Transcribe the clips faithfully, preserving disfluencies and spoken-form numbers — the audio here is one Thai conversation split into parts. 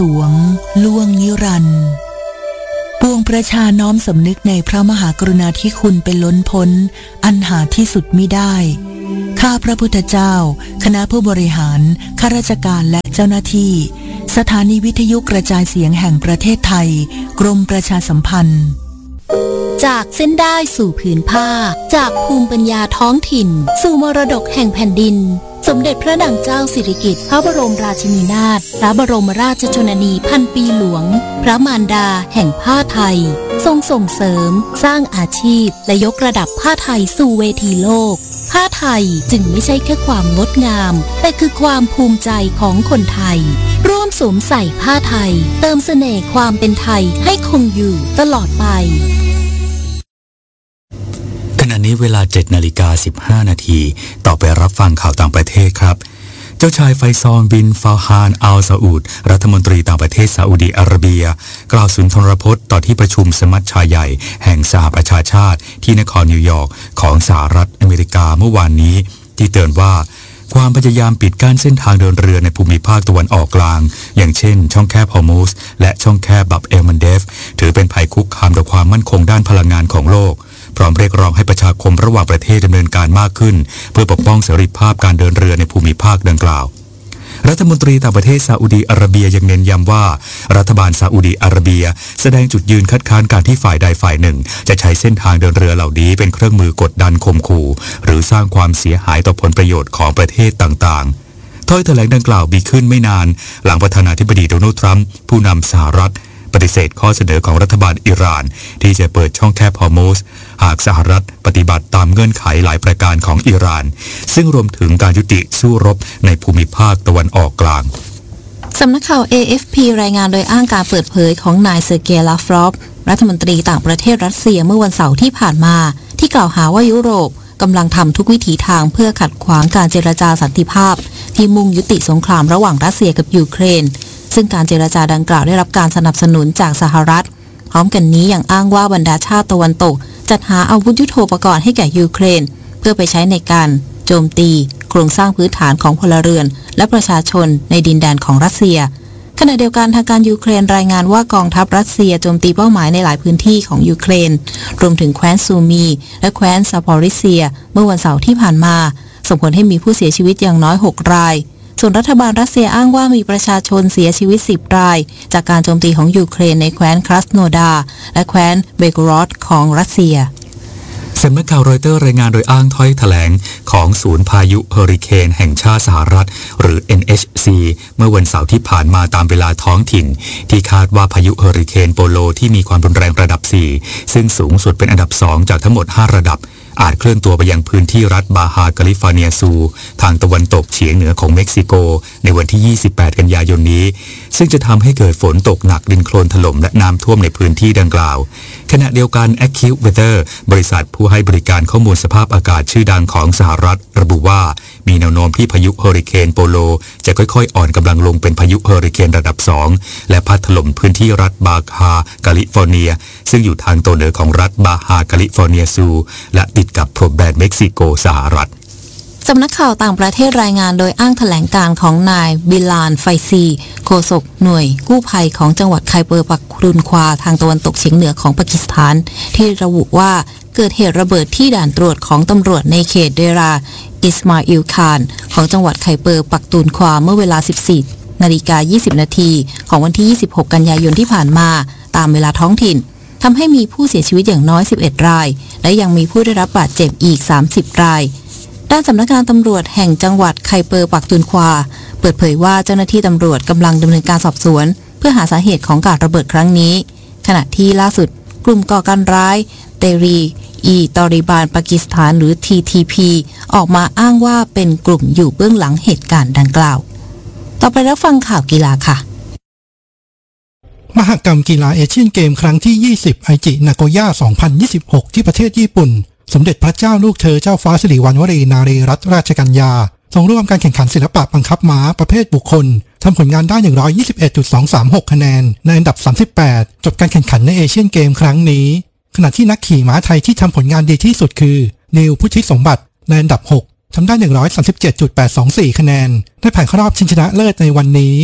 หลวงล่วงนิรันดร์ปวงประชาน้อมสำนึกในพระมหากรุณาธิคุณเป็นล้นพ้นอันหาที่สุดมิได้ข้าพระพุทธเจ้าคณะผู้บริหารข้าราชการและเจ้าหน้าที่สถานีวิทยุกระจายเสียงแห่งประเทศไทยกรมประชาสัมพันธ์จากเส้นได้สู่ผืนผ้าจากภูมิปัญญาท้องถิ่นสู่มรดกแห่งแผ่นดินสมเด็จพระนางเจ้าสิริกิติ์พระบรมราชินีนาถพระบรมราชชนนีพันปีหลวงพระมารดาแห่งผ้าไทยทรงส่งเสริมสร้างอาชีพและยกระดับผ้าไทยสู่เวทีโลกผ้าไทยจึงไม่ใช่แค่ความงดงามแต่คือความภูมิใจของคนไทยร่วมสวมใส่ผ้าไทยเติมเสน่ห์ความเป็นไทยให้คงอยู่ตลอดไปขณะนี้เวลา เจ็ดนาฬิกาสิบห้านาทีต่อไปรับฟังข่าวต่างประเทศครับเจ้าชายไฟซอลบินฟาฮานอัลซาอุดรัฐมนตรีต่างประเทศซาอุดิอาระเบียกล่าวสุนทรพจน์ต่อที่ประชุมสมัชชาใหญ่แห่งสหประชาชาติที่นครนิวยอร์กของสหรัฐอเมริกาเมื่อวานนี้ที่เตือนว่าความพยายามปิดกั้นเส้นทางเดินเรือในภูมิภาคตะวันออกกลางอย่างเช่นช่องแคบฮอร์มุซและช่องแคบบับเอลมันเดฟถือเป็นภัยคุกคามต่อความมั่นคงด้านพลังงานของโลกพร้อมเรียกร้องให้ประชาคมระหว่างประเทศดำเนินการมากขึ้นเพื่อปกป้องเสรีภาพการเดินเรือในภูมิภาคดังกล่าวรัฐมนตรีต่างประเทศซาอุดีอาระเบียยังเน้นย้ำว่ารัฐบาลซาอุดีอาระเบียแสดงจุดยืนคัดค้านการที่ฝ่ายใดฝ่ายหนึ่งจะใช้เส้นทางเดินเรือเหล่านี้เป็นเครื่องมือกดดันข่มขู่หรือสร้างความเสียหายต่อผลประโยชน์ของประเทศต่างๆถ้อยแถลงดังกล่าวมีขึ้นไม่นานหลังประธานาธิบดีโดนัลด์ทรัมป์ผู้นำสหรัฐปฏิเสธข้อเสนอของรัฐบาลอิหร่านที่จะเปิดช่องแคบฮอร์มุซหากสหรัฐปฏิบัติตามเงื่อนไขหลายประการของอิหร่านซึ่งรวมถึงการยุติสู้รบในภูมิภาคตะวันออกกลางสำนักข่าว เอ เอฟ พี รายงานโดยอ้างการเปิดเผยของนายเซอร์เกย์ ลาฟรอฟรัฐมนตรีต่างประเทศรัสเซียเมื่อวันเสาร์ที่ผ่านมาที่กล่าวหาว่ายุโรปกำลังทำทุกวิถีทางเพื่อขัดขวางการเจรจาสันติภาพที่มุ่งยุติสงครามระหว่างรัสเซียกับยูเครนซึ่งการเจรจาดังกล่าวได้รับการสนับสนุนจากสหรัฐพร้อมกันนี้ยังอ้างว่าบรรดาชาติตะวันตกจัดหาอาวุธยุทโธปกรณ์ให้แก่ยูเครนเพื่อไปใช้ในการโจมตีโครงสร้างพื้นฐานของพลเรือนและประชาชนในดินแดนของรัสเซียขณะเดียวกันทางการยูเครนรายงานว่ากองทัพรัสเซียโจมตีเป้าหมายในหลายพื้นที่ของยูเครนรวมถึงแคว้นซูมีและแคว้นซาปอริเซียเมื่อวันเสาร์ที่ผ่านมาส่งผลให้มีผู้เสียชีวิตอย่างน้อยหกรายส่วนรัฐบาลรัสเซียอ้างว่ามีประชาชนเสียชีวิตสิบรายจากการโจมตีของยูเครนในแคว้นครัสโนดาและแคว้นเบโกรอดของรัสเซียสำนักข่าวรอยเตอร์รายงานโดยอ้างถ้อยแถลงของศูนย์พายุเฮอริเคนแห่งชาติสหรัฐหรือ เอ็น เอช ซี เมื่อวันเสาร์ที่ผ่านมาตามเวลาท้องถิ่นที่คาดว่าพายุเฮอริเคนโปโลที่มีความรุนแรงระดับสี่ซึ่งสูงสุดเป็นอันดับสองจากทั้งหมดห้าระดับอาจเคลื่อนตัวไปยังพื้นที่รัฐบาฮาแคลิฟอร์เนียซูทางตะวันตกเฉียงเหนือของเม็กซิโกในวันที่ยี่สิบแปดกันยายนนี้ซึ่งจะทำให้เกิดฝนตกหนักดินโคลนถล่มและน้ำท่วมในพื้นที่ดังกล่าวขณะเดียวกัน Acute Weather บริษัทผู้ให้บริการข้อมูลสภาพอากาศชื่อดังของสหรัฐระบุว่ามีแนวโน้มที่พายุเฮอริเคนโปโลจะค่อยๆอ่อนกำลังลงเป็นพายุเฮอริเคนระดับสองและพัดถล่มพื้นที่รัฐบาฮาแคลิฟอร์เนียซึ่งอยู่ทางตอนเหนือของรัฐบาฮาแคลิฟอร์เนียซูและติดกับพรมแดนเม็กซิโกสหรัฐสำนักข่าวต่างประเทศรายงานโดยอ้างแถลงการของนายบิลานไฟซีโฆษกหน่วยกู้ภัยของจังหวัดไคเบอร์ปักตุนควาทางตะวันตกเฉียงเหนือของปากีสถานที่ระบุว่าเกิดเหตุระเบิดที่ด่านตรวจของตำรวจในเขตเดราอิสมาอิลคานของจังหวัดไคเบอร์ปักตุนควาเมื่อเวลา สิบสี่นาฬิกายี่สิบนาทีของวันที่ยี่สิบหกกันยายนที่ผ่านมาตามเวลาท้องถิ่นทำให้มีผู้เสียชีวิตอย่างน้อยสิบเอ็ดรายและยังมีผู้ได้รับบาดเจ็บอีกสามสิบรายด้านสำนักงานตำรวจแห่งจังหวัดไคเปอร์ปักตุนควาเปิดเผยว่าเจ้าหน้าที่ตำรวจกำลังดำเนินการสอบสวนเพื่อหาสาเหตุของการระเบิดครั้งนี้ขณะที่ล่าสุดกลุ่มก่อการร้ายเตรีอีตอริบานปากีสถานหรือ ที ที พี ออกมาอ้างว่าเป็นกลุ่มอยู่เบื้องหลังเหตุการณ์ดังกล่าวต่อไปรับฟังข่าวกีฬาค่ะมหกรรมกีฬาเอเชียนเกมครั้งที่ยี่สิบไอจินาโกย่าสองพันยี่สิบหกที่ประเทศญี่ปุ่นสมเด็จพระเจ้าลูกเธอเจ้าฟ้าสิริวัณวรีนารีรัตนราชกัญญาทรงร่วมการแข่งขันศิลปะบังคับม้าประเภทบุคคลทำผลงานได้ หนึ่งร้อยยี่สิบเอ็ดจุดสองสามหก คะแนนในอันดับสามสิบแปดจบการแข่งขันในเอเชียนเกมครั้งนี้ขณะที่นักขี่ม้าไทยที่ทำผลงานดีที่สุดคือนิวพุทธิสมบัติในอันดับหกทำได้ หนึ่งร้อยสามสิบเจ็ดจุดแปดสองสี่ คะแนนได้ผ่านเข้ารอบชิงชนะเลิศในวันนี้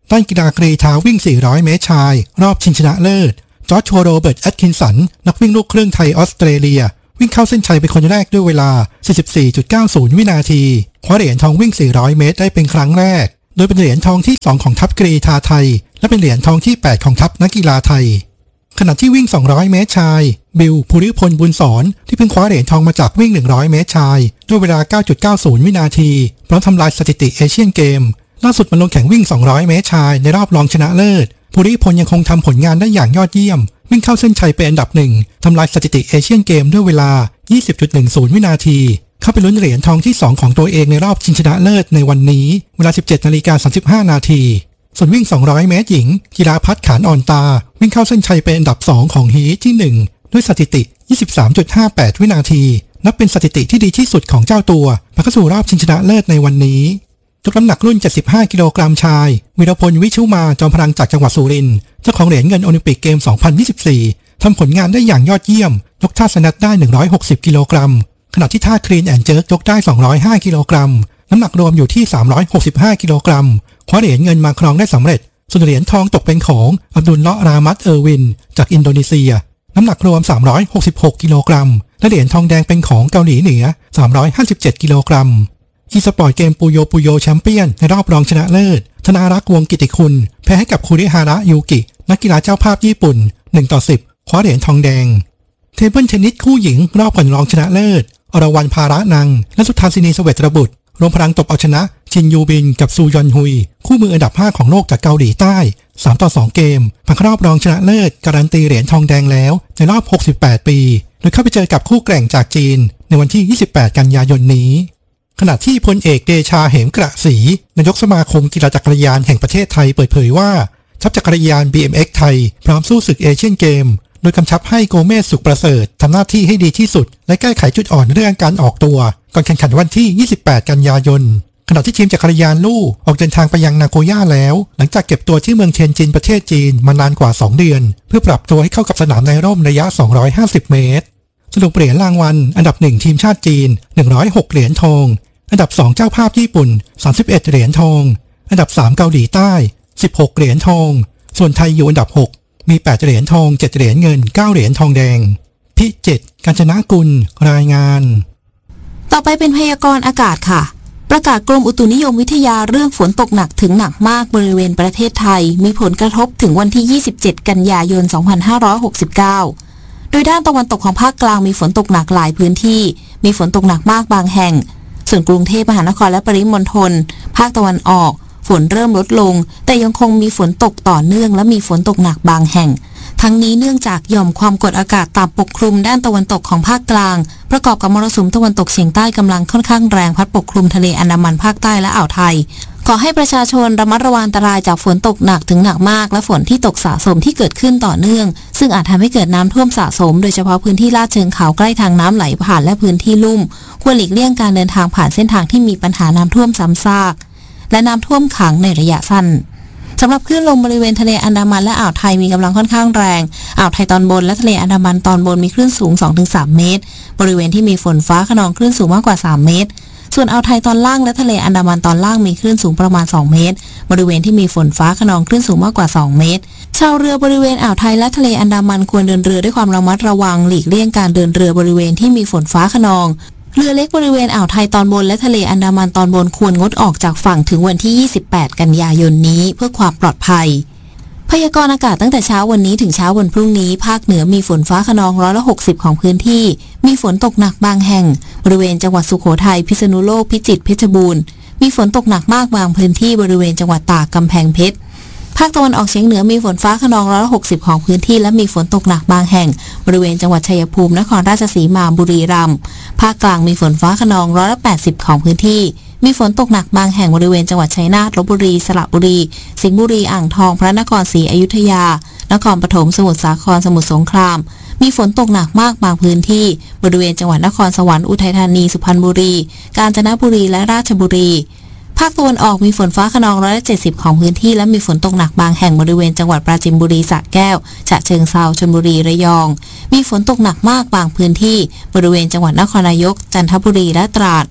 ด้านกีฬากรีฑาวิ่งสี่ร้อยเมตรชายรอบชิงชนะเลิศจอร์จโรเบิร์ตแอตคินสันนักวิ่งลูกครึ่งไทยออสเตรเลียวิ่งเข้าเส้นชัยเป็นคนแรกด้วยเวลา สี่สิบสี่จุดเก้าศูนย์ วินาทีคว้าเหรียญทองวิ่งสี่ร้อยเมตรได้เป็นครั้งแรกโดยเป็นเหรียญทองที่สองของทัพกรีฑาไทยและเป็นเหรียญทองที่แปดของทัพนักกีฬาไทยขณะที่วิ่งสองร้อยเมตรชายบิลภูริพลบุญสอนที่เพิ่งคว้าเหรียญทองมาจากวิ่งหนึ่งร้อยเมตรชายด้วยเวลา เก้าจุดเก้าศูนย์ วินาทีพร้อมทำลายสถิติเอเชียนเกมล่าสุดมาลงแข่งวิ่งสองร้อยเมตรชายในรอบรองชนะเลิศภูริพลยังคงทำผลงานได้อย่างยอดเยี่ยมวิ่งเข้าเส้นชัยเป็นอันดับหนึ่งทำลายสถิติเอเชียนเกมด้วยเวลา ยี่สิบจุดหนึ่งศูนย์ วินาทีเข้าไปลุ้นเหรียญทองที่สองของตัวเองในรอบชิงชนะเลิศในวันนี้เวลา สิบเจ็ดนาฬิกาสามสิบห้านาทีส่วนวิ่งสองร้อยเมตรหญิงกีฬาพัฒน์ขานอ่อนตาวิ่งเข้าเส้นชัยเป็นอันดับสองของฮีทที่หนึ่งด้วยสถิติ ยี่สิบสามจุดห้าแปด วินาทีนับเป็นสถิติที่ดีที่สุดของเจ้าตัวมาเข้าสู่รอบชิงชนะเลิศในวันนี้ยกน้ำหนักรุ่นเจ็ดสิบห้ากิโลกรัมชายวีรพลวิชุมาจอมพลังจากจังหวัดสุรินทร์เจ้าของเหรียญเงินโอลิมปิกเกมสองพันยี่สิบสี่ทำผลงานได้อย่างยอดเยี่ยมยกท่าสแนทได้หนึ่งร้อยหกสิบกิโลกรัมขณะที่ท่าคลีนแอนด์เจิร์กยกได้สองร้อยห้ากิโลกรัมน้ำหนักรวมอยู่ที่สามร้อยหกสิบห้ากิโลกรัมคว้าเหรียญเงินมาครองได้สำเร็จส่วนเหรียญทองตกเป็นของอับดุลเลาะห์รามัตเออร์วินจากอินโดนีเซียน้ำหนักรวมสามร้อยหกสิบหกกิโลกรัมและเหรียญทองแดงเป็นของเกาหลีเหนือสามร้อยห้าสิบเจ็ดกิโลกรัมอีสปอร์ตเกมปูโยปูโยแชมเปี้ยนในรอบรองชนะเลิศธนารักษ์วงกิติคุณแพ้ให้กับคุริฮาระยูกินักกีฬาเจ้าภาพญี่ปุ่นหนึ่งต่อสิบคว้าเหรียญทองแดงเทเบิลเทนนิสคู่หญิงรอบก่อนรองชนะเลิศอรวรรณภาระนังและสุธาสินีเสวตบุตรรวมพลังตบเอาชนะชินยูบินกับซูยอนฮุยคู่มืออันดับห้าของโลกจากเกาหลีใต้สามต่อสองเกมผ่านเข้ารอบรองชนะเลิศการันตีเหรียญทองแดงแล้วในรอบหกสิบแปดปีโดยเข้าไปเจอกับคู่แข่งจากจีนในวันที่ยี่สิบแปดกันยายนนี้ขณะที่พลเอกเดชาเหมกระศรีนายกสมาคมกีฬาจักรยานแห่งประเทศไทยเปิดเผยว่าทัพจักรยาน บี เอ็ม เอ็กซ์ ไทยพร้อมสู้ศึกเอเชียนเกมโดยกำชับให้โกเมสสุขประเสริฐทำหน้าที่ให้ดีที่สุดและแก้ไขจุดอ่อนเรื่องการออกตัวก่อนแข่งขันวันที่ยี่สิบแปดกันยายนขณะที่ทีมจักรยานลู่ออกเดินทางไปยังนาโกย่าแล้วหลังจากเก็บตัวที่เมืองเทียนจินประเทศจีนมานานกว่าสองเดือนเพื่อปรับตัวให้เข้ากับสนามในร่มระยะสองร้อยห้าสิบเมตรสรุปเหรียญรางวัลอันดับหนึ่งทีมชาติจีนหนึ่งร้อยหกเหรียญทองอันดับสองเจ้าภาพญี่ปุ่นสามสิบเอ็ดเหรียญทองอันดับสามเกาหลีใต้สิบหกเหรียญทองส่วนไทยอยู่อันดับหกมีแปดเหรียญทองเจ็ดเหรียญเงินเก้าเหรียญทองแดงพิจิตรกาญจนกุลรายงานต่อไปเป็นพยากรณ์อากาศค่ะประกาศกรมอุตุนิยมวิทยาเรื่องฝนตกหนักถึงหนักมากบริเวณประเทศไทยมีผลกระทบถึงวันที่ยี่สิบเจ็ดกันยายนสองพันห้าร้อยหกสิบเก้าโดยด้านตะวันตกของภาคกลางมีฝนตกหนักหลายพื้นที่มีฝนตกหนักมากบางแห่งส่วนกรุงเทพมหานครและปริมณฑลภาคตะวันออกฝนเริ่มลดลงแต่ยังคงมีฝนตกต่อเนื่องและมีฝนตกหนักบางแห่งทั้งนี้เนื่องจากหย่อมความกดอากาศต่ำปกคลุมด้านตะวันตกของภาคกลางประกอบกับมรสุมตะวันตกเฉียงใต้กำลังค่อนข้างแรงพัดปกคลุมทะเลอันดามันภาคใต้และอ่าวไทยขอให้ประชาชนระมัดระวังอันตรายจากฝนตกหนักถึงหนักมากและฝนที่ตกสะสมที่เกิดขึ้นต่อเนื่องซึ่งอาจทำให้เกิดน้ำท่วมสะสมโดยเฉพาะพื้นที่ลาดเชิงเขาใกล้ทางน้ำไหลผ่านและพื้นที่ลุ่มควรหลีกเลี่ยงการเดินทางผ่านเส้นทางที่มีปัญหาน้ำท่วมซ้ำซากและน้ำท่วมขังในระยะสั้นสำหรับคลื่นลมบริเวณทะเลอันดามันและอ่าวไทยมีกำลังค่อนข้างแรงอ่าวไทยตอนบนและทะเลอันดามันตอนบนมีคลื่นสูง สองถึงสาม เมตรบริเวณที่มีฝนฟ้าคะนองคลื่นสูงมากกว่าสามเมตรส่วนอ่าวไทยตอนล่างและทะเลอันดามันตอนล่างมีคลื่นสูงประมาณสองเมตรบริเวณที่มีฝนฟ้าคะนองคลื่นสูงมากกว่าสองเมตรชาวเรือบริเวณอ่าวไทยและทะเลอันดามันควรเดินเรือด้วยความระมัดระวังหลีกเลี่ยงการเดินเรือบริเวณที่มีฝนฟ้าคะนองเรือเล็กบริเวณอ่าวไทยตอนบนและทะเลอันดามันตอนบนควรงดออกจากฝั่งถึงวันที่ยี่สิบแปดกันยายนนี้เพื่อความปลอดภัยพยากรณ์อากาศตั้งแต่เช้าวันนี้ถึงเช้าวันพรุ่งนี้ภาคเหนือมีฝนฟ้าคะนองร้อยละหกสิบของพื้นที่มีฝนตกหนักบางแห่งบริเวณจังหวัดสุโขทัยพิษณุโลกพิจิตรเพชรบูรณ์มีฝนตกหนักมากบางพื้นที่บริเวณจังหวัดตากกำแพงเพชรภาคตะวันออกเฉียงเหนือมีฝนฟ้าคะนองร้อยละหกสิบของพื้นที่และมีฝนตกหนักบางแห่งบริเวณจังหวัดชัยภูมินครราชสีมาบุรีรัมย์ภาคกลางมีฝนฟ้าคะนองร้อยละแปดสิบของพื้นที่มีฝนตกหนักบางแห่งบริเวณจังหวัดชัยนาทลพบุรีสระบุรีสิงห์บุรีอ่างทองพระนครศรีอยุธยานครปฐมสมุทรสาครสมุทรสงครามมีฝนตกหนักมากบางพื้นที่บริเวณจังหวัดนครสวรรค์อุทัยธานีสุพรรณบุรีกาญจนบุรีและราชบุรีภาคตะวันออกมีฝนฟ้าคะนองร้อยละเจ็ดสิบของพื้นที่และมีฝนตกหนักบางแห่งบริเวณจังหวัดปราจีนบุรีสระแก้วฉะเชิงเทราชลบุรีระยองมีฝนตกหนักมากบางพื้นที่บริเวณจังหวัดนครนายกจันทบุรีและตราด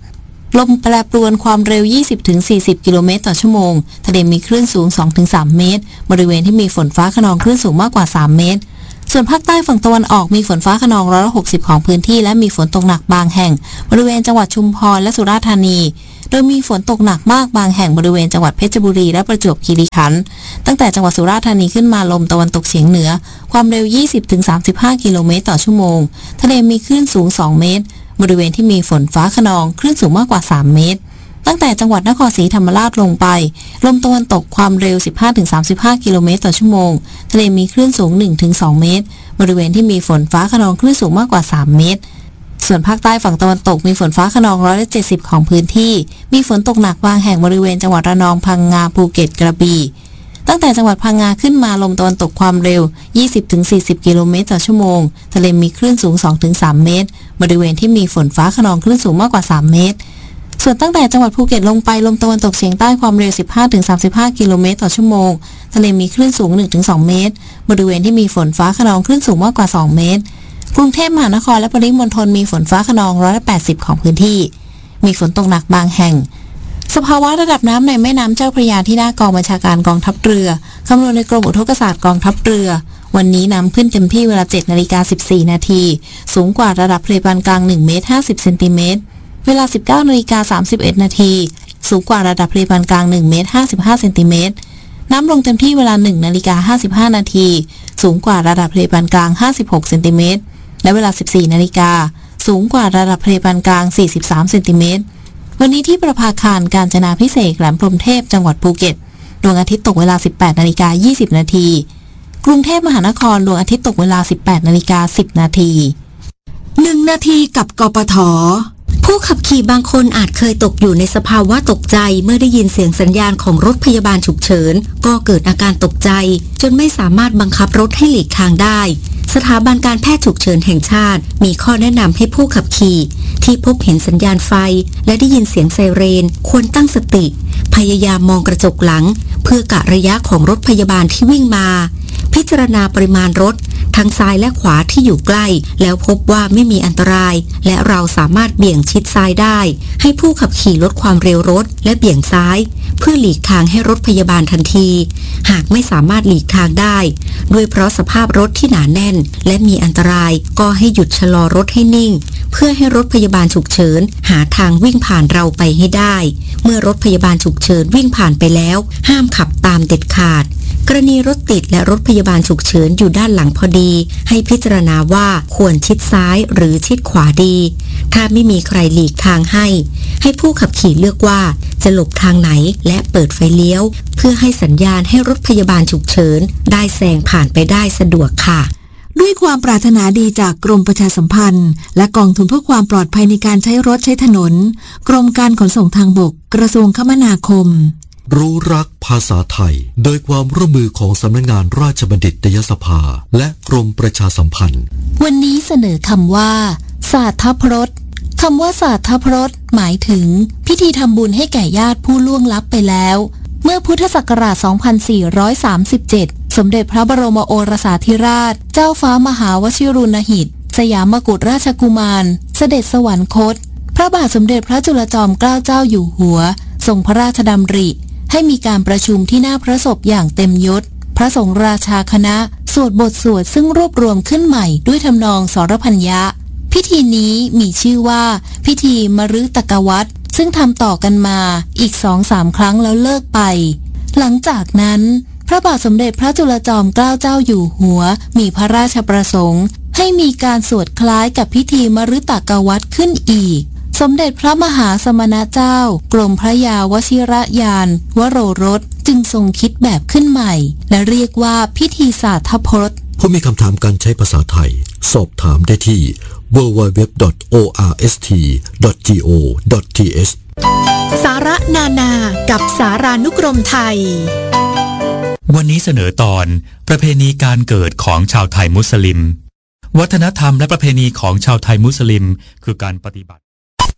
ลมแปรปรวนความเร็ว ยี่สิบถึงสี่สิบ กิโลเมตรต่อชั่วโมงทะเลมีคลื่นสูง สองถึงสาม เมตรบริเวณที่มีฝนฟ้าคะนองคลื่นสูงมากกว่าสามเมตรส่วนภาคใต้ฝั่งตะวันออกมีฝนฟ้าคะนองร้อยละหกสิบของพื้นที่และมีฝนตกหนักบางแห่งบริเวณจังหวัดชุมพรและสุราษฎร์ธานีโดยมีฝนตกหนักมากบางแห่งบริเวณจังหวัดเพชรบุรีและประจวบคีรีขันธ์ตั้งแต่จังหวัดสุราษฎร์ธานีขึ้นมาลมตะวันตกเฉียงเหนือความเร็ว ยี่สิบถึงสามสิบห้า กิโลเมตรต่อชั่วโมงทะเลมีคลื่นสูงสองเมตรบริเวณที่มีฝนฟ้าคะนองคลื่นสูงมากกว่าสามเมตรตั้งแต่จังหวัดนครศรีธรรมราชลงไปลมตะวันตกความเร็ว สิบห้าถึงสามสิบห้า กิโลเมตรต่อชั่วโมงทะเลมีคลื่นสูง หนึ่งถึงสอง เมตรบริเวณที่มีฝนฟ้าคะนองคลื่นสูงมากกว่าสามเมตรส่วนภาคใต้ฝั่งตะวันตกมีฝนฟ้าคะนองร้อยละเจ็ดสิบของพื้นที่มีฝนตกหนักบางแห่งบริเวณจังหวัดระนองพังงาภูเก็ตกระบี่ตั้งแต่จังหวัดพังงาขึ้นมาลมตะวันตกความเร็ว ยี่สิบถึงสี่สิบ กิโลเมตรต่อชั่วโมงทะเลมีคลื่นสูง สองถึงสาม เมตรบริเวณที่มีฝนฟ้าคะนองคลื่นสูงมากกว่าสามเมตรส่วนตั้งแต่จังหวัดภูเก็ตลงไปลมตะวันตกเฉียงใต้ความเร็ว สิบห้าถึงสามสิบห้า กิโลเมตรต่อชั่วโมงทะเลมีคลื่นสูง หนึ่งถึงสอง เมตรบริเวณที่มีฝนฟ้าคะนองคลื่นสูงมากกว่าสองเมตรกรุงเทพมหานครและปริมณฑลมีฝนฟ้าคะนองร้อยละแปดสิบของพื้นที่มีฝนตกหนักบางแห่งสภาวะระดับน้ำในแม่น้ำเจ้าพระยาที่หน้ากองบัญชาการกองทัพเรือคำนวณในกรมอุทกศาสตร์กองทัพเรือวันนี้น้ำขึ้นเต็มที่เวลา เจ็ดนาฬิกาสิบสี่ นาทีสูงกว่าระดับทะเลปานกลางหนึ่งเมตรห้าสิบเซนติเมตรเวลา สิบเก้านาฬิกาสามสิบเอ็ด นาทีสูงกว่าระดับทะเลปานกลางหนึ่งเมตรห้าสิบห้าเซนติเมตรน้ำลงเต็มที่เวลา หนึ่งนาฬิกาห้าสิบห้า นาทีสูงกว่าระดับทะเลปานกลางห้าสิบหกเซนติเมตรและเวลา สิบสี่นาฬิกาสูงกว่าระดับทะเลปานกลางสี่สิบสามเซนติเมตรวันนี้ที่ประภาคารกาญจนาภิเษกแหลมพรหมเทพจังหวัดภูเก็ตดวงอาทิตย์ตกเวลา สิบแปดนาฬิกายี่สิบ นาทีกรุงเทพมหานครดวงอาทิตย์ตกเวลา สิบแปดนาฬิกาสิบ นาทีหนึ่งนาทีกับกปท.ผู้ขับขี่บางคนอาจเคยตกอยู่ในสภาวะตกใจเมื่อได้ยินเสียงสัญญาณของรถพยาบาลฉุกเฉินก็เกิดอาการตกใจจนไม่สามารถบังคับรถให้หลีกทางได้สถาบันการแพทย์ฉุกเฉินแห่งชาติมีข้อแนะนำให้ผู้ขับขี่ที่พบเห็นสัญญาณไฟและได้ยินเสียงไซเรนควรตั้งสติพยายามมองกระจกหลังเพื่อกะระยะของรถพยาบาลที่วิ่งมาพิจารณาปริมาณรถทั้งซ้ายและขวาที่อยู่ใกล้แล้วพบว่าไม่มีอันตรายและเราสามารถเบี่ยงชิดซ้ายได้ให้ผู้ขับขี่ลดความเร็วรถและเบี่ยงซ้ายเพื่อหลีกทางให้รถพยาบาลทันทีหากไม่สามารถหลีกทางได้ด้วยเพราะสภาพรถที่หนาแน่นและมีอันตรายก็ให้หยุดชะลอรถให้นิ่งเพื่อให้รถพยาบาลฉุกเฉินหาทางวิ่งผ่านเราไปให้ได้เมื่อรถพยาบาลฉุกเฉินวิ่งผ่านไปแล้วห้ามขับตามเด็ดขาดกรณีรถติดและรถพยาบาลฉุกเฉินอยู่ด้านหลังพอดีให้พิจารณาว่าควรชิดซ้ายหรือชิดขวาดีถ้าไม่มีใครหลีกทางให้ให้ผู้ขับขี่เลือกว่าจะหลบทางไหนและเปิดไฟเลี้ยวเพื่อให้สัญญาณให้รถพยาบาลฉุกเฉินได้แซงผ่านไปได้สะดวกค่ะด้วยความปรารถนาดีจากกรมประชาสัมพันธ์และกองทุนเพื่อความปลอดภัยในการใช้รถใช้ถนนกรมการขนส่งทางบกกระทรวงคมนาคมรู้รักภาษาไทยโดยความร่วมมือของสำนักงานราชบัณฑิตยสภาและกรมประชาสัมพันธ์วันนี้เสนอคำว่าศาสตร์พรตคำว่าศาสตร์พรตหมายถึงพิธีทำบุญให้แก่ญาติผู้ล่วงลับไปแล้วเมื่อพุทธศักราช สองพันสี่ร้อยสามสิบเจ็ด สมเด็จพระบรมโอรสาธิราชเจ้าฟ้ามหาวชิรุณหิตสยามกุฎราชกุมารเสด็จสวรรคตพระบาทสมเด็จพระจุลจอมเกล้าเจ้าอยู่หัวทรงพระราชดำริให้มีการประชุมที่หน้าพระศพอย่างเต็มยศพระสงฆ์ราชาคณะสวดบทสวดซึ่งรวบรวมขึ้นใหม่ด้วยทำนองสรพัญญะพิธีนี้มีชื่อว่าพิธีมฤตกวัตรซึ่งทำต่อกันมาอีกสองสามครั้งแล้วเลิกไปหลังจากนั้นพระบาทสมเด็จพระจุลจอมเกล้าเจ้าอยู่หัวมีพระราชประสงค์ให้มีการสวดคล้ายกับพิธีมฤตกวัตรขึ้นอีกสมเด็จพระมหาสมณเจ้ากรมพระยาวชิรยานวโรรสจึงทรงคิดแบบขึ้นใหม่และเรียกว่าพิธีศาสตร์พจน์ผู้มีคำถามการใช้ภาษาไทยสอบถามได้ที่ ดับเบิลยู ดับเบิลยู ดับเบิลยู ดอท โอ อาร์ เอส ที ดอท จี โอ ดอท ที เอชสาระนานากับสารานุกรมไทยวันนี้เสนอตอนประเพณีการเกิดของชาวไทยมุสลิมวัฒนธรรมและประเพณีของชาวไทยมุสลิมคือการปฏิบัติ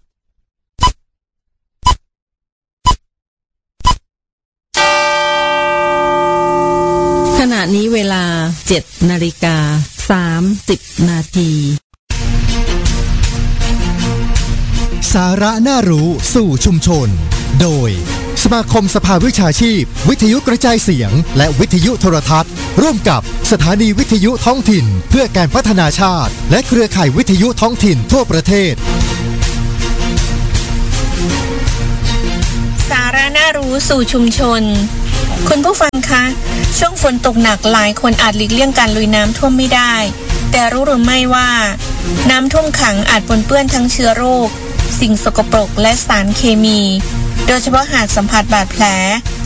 ขณะนี้เวลา เจ็ดนาฬิกาสามสิบนาทีสาระน่ารู้สู่ชุมชนโดยสมาคมสภาวิชาชีพวิทยุกระจายเสียงและวิทยุโทรทัศน์ร่วมกับสถานีวิทยุท้องถิ่นเพื่อการพัฒนาชาติและเครือข่ายวิทยุท้องถิ่นทั่วประเทศสาระน่ารู้สู่ชุมชนคุณผู้ฟังคะช่วงฝนตกหนักหลายคนอาจหลีกเลี่ยงการลุยน้ำท่วมไม่ได้แต่รู้หรือไม่ว่าน้ำท่วมขังอาจปนเปื้อนทั้งเชื้อโรคสิ่งสกปรกและสารเคมีโดยเฉพาะหากสัมผัสบาดแผล